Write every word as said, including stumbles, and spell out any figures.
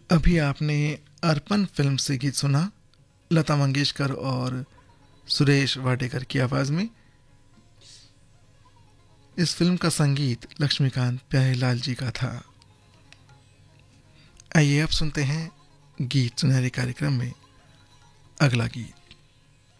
अभी आपने अर्पण फिल्म से गीत सुना, लता मंगेशकर और सुरेश वाडेकर की आवाज़ में। इस फिल्म का संगीत लक्ष्मीकांत प्यारेलाल जी का था। आइए अब सुनते हैं गीत सुनहरे कार्यक्रम में अगला गीत।